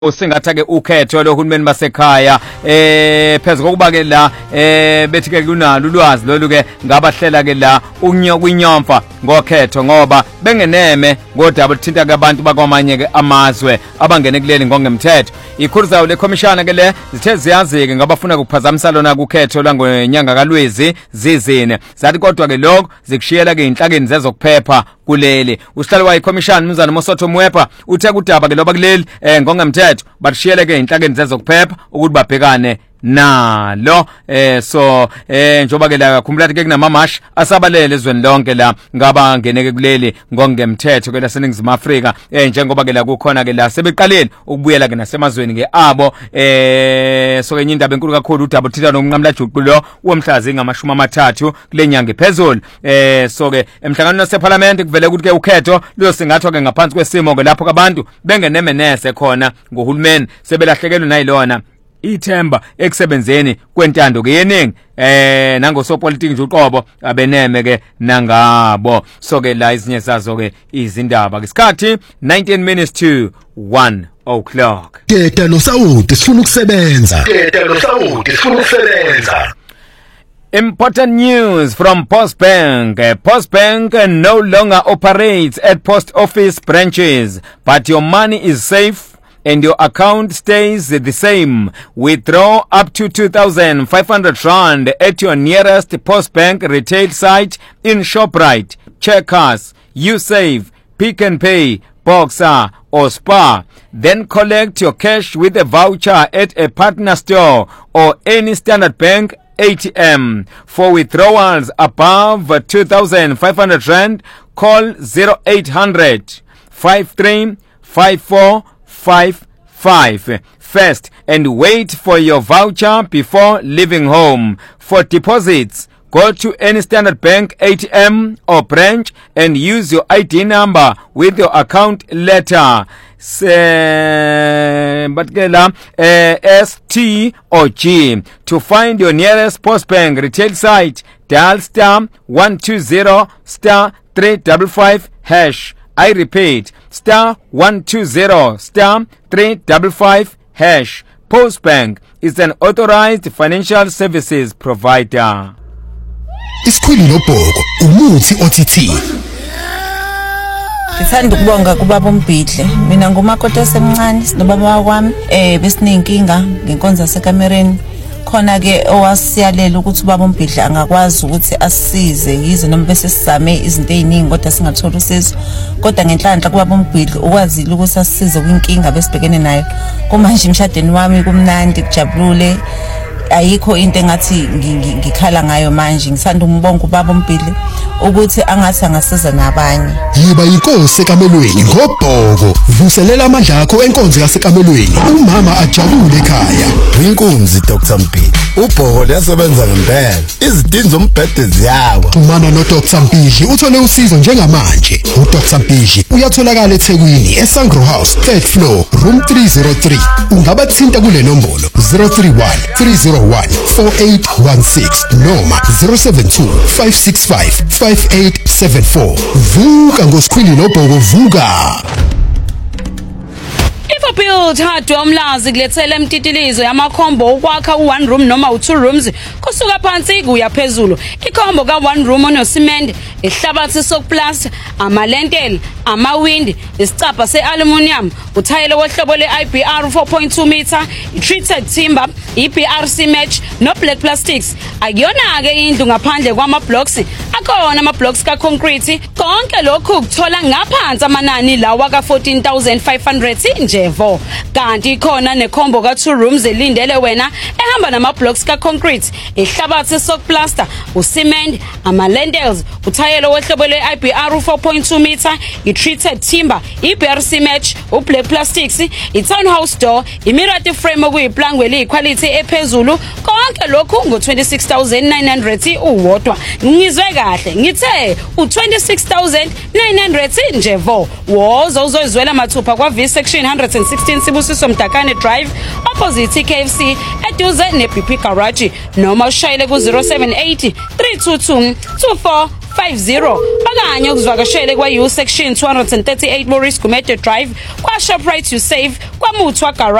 usingatha ke ukhetho lohulumeni basekhaya phezulu kokuba ke la bethi ke kunalo ulwazi lolu ke ngabahlela ke la ukwinyomfa ngokhetho ngoba bengeneme ngodaba lithinta ke abantu bakwamanye ke amazwe abangene kuleli ngongemthetho ikhuluzayo le commission ke le zithe ziyazike ngabafuna ukuphazamisa lona kukhetho langonyanga kaLwezi zizine zathi kodwa ke lokho zikushiyela ke inhlakeni zezokuphepha kuleli usihlalo wa iCommission Mzana Mosotho Mwepa uthe kudaba ke loba kuleli ngongemthetho bashiyele ke inhlakeni zezokuphepha ukuthi babhekane nalo so njoba ke la khumbula ke kunamamash asabalele ezweni lonke la ngaba ngeneke kuleli ngongemthetho ke laseNingizimu Afrika njengoba ke la kukhona ke la sebeqaleni ukubuyela ke nasemazweni ke abo so ke indaba enkulu kakhulu udaba uthitha nomnqamla juqulo womhlazi ngama-30 kule nyanga ephezulu so ke emhlangano naseParliament kuvele ukuthi ke ukhetho luyosingathwa ke ngaphansi kwesimo ke lapho abantu bengenemenese khona ngohulumeni sebelahlekelwe nayilona ithemba ekusebenzeni kwentando ke yeningi nangosopolitiki nje uqobo abeneme ke nangabo so ke la izinye sazo ke izindaba ngesikhathi 19 minutes to 1 o'clock Teta noSawuti sifuna ukusebenza Important news from Postbank. Postbank no longer operates at post office branches, but your money is safe and your account stays the same. Withdraw up to 2,500 rand at your nearest Postbank retail site in Shoprite, Checkers, USave, Pick n Pay, Boxer or Spar. Then collect your cash with a voucher at a partner store or any Standard Bank ATM. For withdrawals above 2,500 rand, call 0800 535455 first and wait for your voucher before leaving home. For deposits, go to any Standard Bank ATM or branch and use your ID number with your account letter. ST or G. To find your nearest Postbank retail site, dial *120 *355 hash. I repeat, *120 *355 hash. Postbank is an authorized financial services provider. Isikhwili nobhoko umuthi OTT. Ngithanda ukubonga kubaba uMbhidle. Mina ngumakoti esemncane sinobaba wakwami besinenkinga ngenkonzo yasekamereni. Khona ke owasiyalela ukuthi ubaba uMbhidle angakwazi ukuthi asisize yize noma bese sizame izinto eziningi kodwa singathola usizo. Kodwa ngenhlanhla kubaba uMbhidle ukwazile ukuthi asisize kwinkinga besibhekene nayo. Kumanje emshadweni wami kumnandi kujabulule. Ayikho into engathi ngikhala ngayo manje ngisanda umbonga ubaba uMbhidle ukuthi angathi angasiza nabanye. Yiba inkosi ekamelweni ngobhoko vuselela amandla akho enkonzo yasekamelweni umama ajabule ekhaya. Inkunzi Dr Mpili ubhoko liyasebenza ngempela izidingo zombhede ziyawa. Xhumana no Dr Mpili uthole usizo njengamanje. uDr Mpili uyatholakala eThekwini eSangro House 3rd floor room 303. Ungabathinta kule nombolo 031 301 4816 noma 072 565 5874. Vuka ngosikhwili nobhoko vuka. Build hardware umlazi kulethele emtitilizo yamakhombo ukwakha u1 room noma u2 rooms kusuka phansi kuya phezulu. Ikhombo ka1 room onosimende, ihlabathi sokuplaster, amalentel, amawindi, isicapha sealuminium, uthayelo wohlobo leIBR 4.2 meter, treated timber, EPRC match no black plastics. Akuyona ke indlu ngaphandle kwama blocks, akhona ama blocks ka concrete. Konke lokhu kuthola ngaphansi amanani lawa ka 14,500 nje. Kanti khona nekhombo ka2 rooms elindele wena ehamba nama blocks ka concrete, ihlabathi sokuplaster, ucement, ama-lentils, uthayelo wohlobo leIBR 4.2 meter, i-treated timber, EPRC match, u-black plastics, i-townhouse door, imirati frame okuyiplangwe eliyiquality ephezulu. Konke lokhu ngo-26,900 uwodwa. Ngizwe kahle ngithe u26,900 nje vo. Wozo uzozwela mathupha kwa V section 116 Sibusiso Mtakane Drive opposite KFC eduze neBP Garage noma ushayele ku 0780 322 24 50 okanye ukuzivakashele kwa U section 238 Maurice Gumede Drive kwa Shoprite You Save kwa Muthwa Garage.